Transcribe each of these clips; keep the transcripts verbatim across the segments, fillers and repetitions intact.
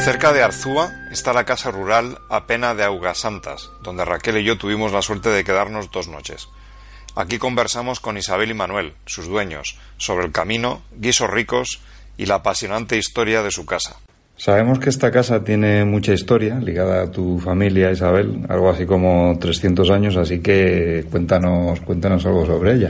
Cerca de Arzúa está la casa rural Apena de Augasantas, donde Raquel y yo tuvimos la suerte de quedarnos dos noches. Aquí conversamos con Isabel y Manuel, sus dueños, sobre el camino, guisos ricos y la apasionante historia de su casa. Sabemos que esta casa tiene mucha historia ligada a tu familia, Isabel, algo así como trescientos años, así que cuéntanos, cuéntanos algo sobre ella.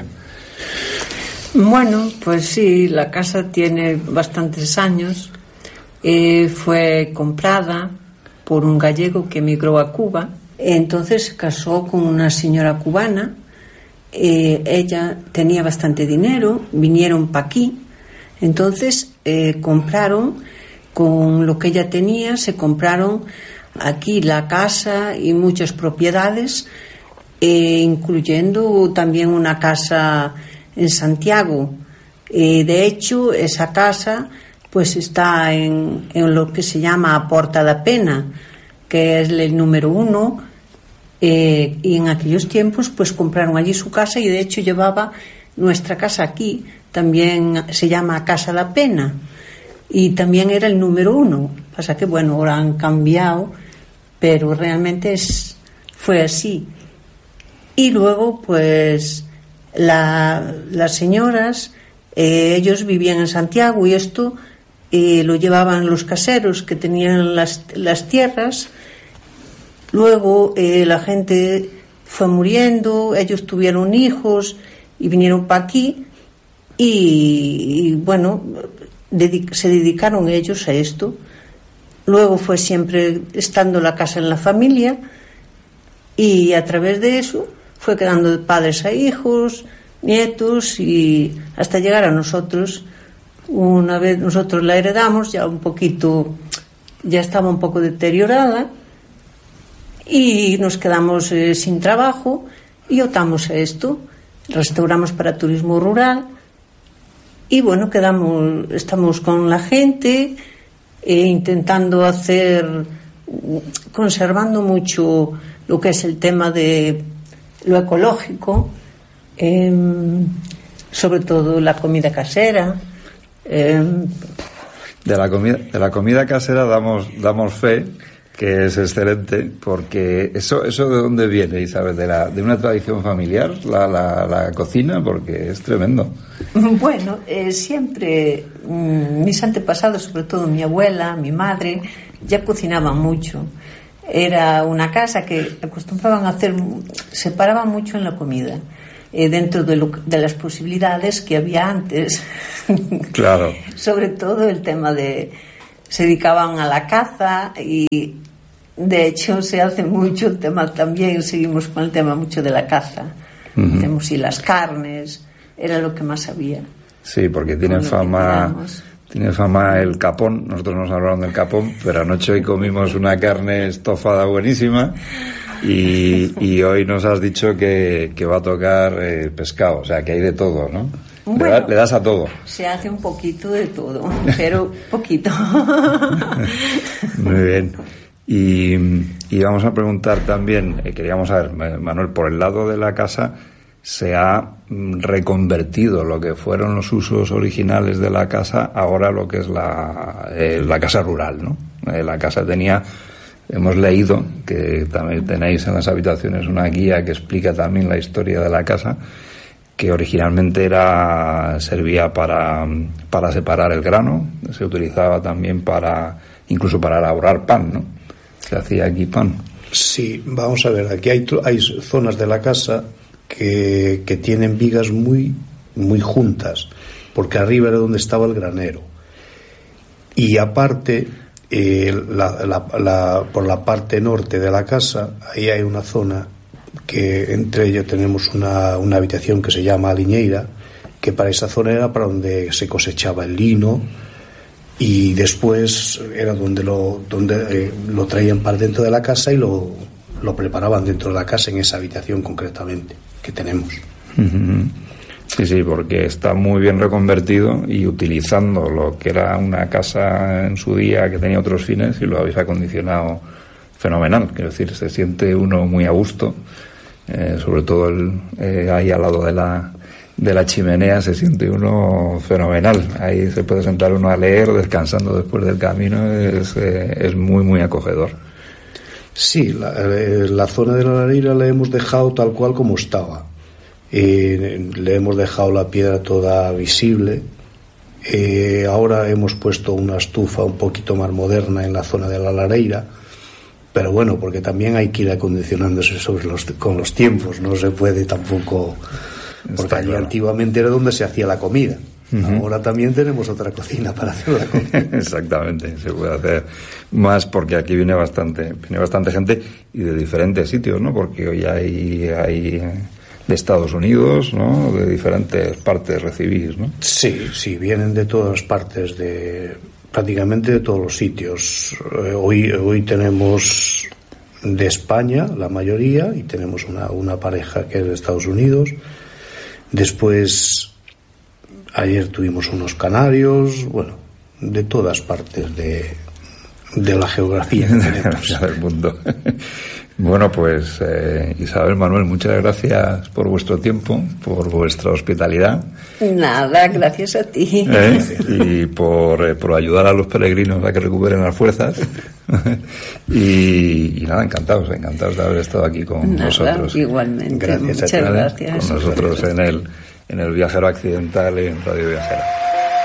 Bueno, pues sí, la casa tiene bastantes años. Eh, fue comprada por un gallego que emigró a Cuba. Entonces se casó con una señora cubana. Eh, ella tenía bastante dinero, vinieron para aquí. Entonces eh, compraron, con lo que ella tenía, se compraron aquí la casa y muchas propiedades, eh, incluyendo también una casa en Santiago. Eh, de hecho, esa casa pues está en, en lo que se llama Porta da Pena, que es el número uno, eh, y en aquellos tiempos pues compraron allí su casa, y de hecho llevaba nuestra casa aquí, también se llama Casa da Pena, y también era el número uno. Pasa que bueno, ahora han cambiado, pero realmente es, fue así. Y luego pues la, las señoras, eh, ellos vivían en Santiago, y esto Eh, lo llevaban los caseros que tenían las, las tierras. Luego eh, la gente fue muriendo, ellos tuvieron hijos y vinieron para aquí, y, y bueno, dedic- se dedicaron ellos a esto. Luego fue siempre estando la casa en la familia, y a través de eso fue quedando de padres a hijos, nietos, y hasta llegar a nosotros. Una vez nosotros la heredamos, ya un poquito, ya estaba un poco deteriorada, y nos quedamos eh, sin trabajo, y optamos a esto. Restauramos para turismo rural, y bueno, quedamos, estamos con la gente, eh, intentando hacer, conservando mucho lo que es el tema de lo ecológico, eh, sobre todo la comida casera. Eh, de la comida de la comida casera damos damos fe que es excelente, porque eso eso de dónde viene, Isabel, de la de una tradición familiar, la la, la cocina, porque es tremendo. Bueno, eh, siempre mmm, mis antepasados, sobre todo mi abuela, mi madre, ya cocinaban mucho. Era una casa que acostumbraban a hacer, separaban mucho en la comida. Eh, dentro de, lo, de las posibilidades que había antes. Claro. Sobre todo el tema de, se dedicaban a la caza, y de hecho se hace mucho el tema también, seguimos con el tema mucho de la caza. Uh-huh. Hacemos y las carnes, era lo que más había. Sí, porque tienen fama, tiene fama el capón. Nosotros nos hablaron del capón, pero anoche hoy comimos una carne estofada buenísima. Y, y hoy nos has dicho que, que va a tocar eh, pescado, o sea, que hay de todo, ¿no? Bueno, le, da, le das a todo. Se hace un poquito de todo, pero poquito. Muy bien. Y, y vamos a preguntar también, eh, queríamos saber, Manuel, por el lado de la casa, ¿se ha reconvertido lo que fueron los usos originales de la casa ahora lo que es la, eh, la casa rural, ¿no? Eh, la casa tenía... Hemos leído que también tenéis en las habitaciones una guía que explica también la historia de la casa, que originalmente era servía para, para separar el grano, se utilizaba también para, incluso para elaborar pan, ¿no? Se hacía aquí pan. Sí, vamos a ver, aquí hay, hay zonas de la casa que, que tienen vigas muy, muy juntas, porque arriba era donde estaba el granero. Y aparte... Eh, la, la, la, por la parte norte de la casa, ahí hay una zona que entre ellas tenemos una, una habitación que se llama Aliñeira, que para esa zona era para donde se cosechaba el lino, y después era donde lo, donde, eh, lo traían para dentro de la casa y lo, lo preparaban dentro de la casa, en esa habitación concretamente que tenemos. Uh-huh. Sí, sí, porque está muy bien reconvertido y utilizando lo que era una casa en su día que tenía otros fines, y lo habéis acondicionado fenomenal. Quiero decir, se siente uno muy a gusto, eh, sobre todo el, eh, ahí al lado de la de la chimenea se siente uno fenomenal. Ahí se puede sentar uno a leer descansando después del camino, es, eh, es muy muy acogedor. Sí, la, eh, la zona de la Lareira la hemos dejado tal cual como estaba. Eh, le hemos dejado la piedra toda visible. Eh, ahora hemos puesto una estufa un poquito más moderna en la zona de la Lareira, pero bueno, porque también hay que ir acondicionándose sobre los, con los tiempos, no se puede tampoco, porque Está allí claro. Antiguamente era donde se hacía la comida. Uh-huh. Ahora también tenemos otra cocina para hacer la comida. Exactamente, se puede hacer más porque aquí viene bastante, viene bastante gente y de diferentes sitios, ¿no? Porque hoy hay, hay de Estados Unidos, ¿no? De diferentes partes recibís, ¿no? Sí, sí, vienen de todas partes, de prácticamente de todos los sitios. Eh, hoy, hoy tenemos de España la mayoría y tenemos una, una pareja que es de Estados Unidos. Después, ayer tuvimos unos canarios, bueno, de todas partes de, de la geografía que tenemos. del mundo. Bueno, pues eh, Isabel, Manuel, muchas gracias por vuestro tiempo, por vuestra hospitalidad. Nada, gracias a ti. ¿Eh? Y por, eh, por ayudar a los peregrinos a que recuperen las fuerzas. y, y nada, encantados, encantados de haber estado aquí con Nada, nosotros. Igualmente, Gracias a muchas ti, gracias. Con nosotros en el, en el Viajero Accidental en Radio Viajera.